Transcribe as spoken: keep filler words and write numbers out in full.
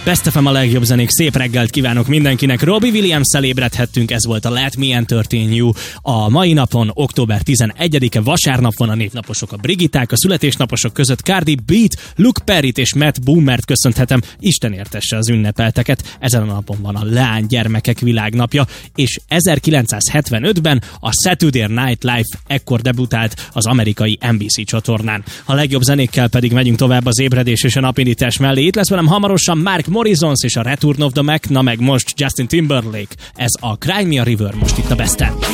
Best ef em a legjobb zenék, szép reggelt kívánok mindenkinek. Robbie Williams-szel ébredhettünk, ez volt a Let Me Entertain You. A mai napon, október tizenegyedike, vasárnap van, a névnaposok a Brigitták, a születésnaposok között Cardi B-t, Luke Perryt és Matt Boomert köszönhetem. Isten értesse az ünnepelteket. Ezen a napon van a Leánygyermekek világnapja, és ezerkilencszázhetvenötben a Saturday Night Live ekkor debütált az amerikai en bé cé csatornán. A legjobb zenékkel pedig megyünk tovább az ébredés és a napindítás mellé. Itt lesz velem hamarosan Mark Morrisons és a Return of the Mac, na meg most Justin Timberlake. Ez a Cry Me a River most itt a Besten.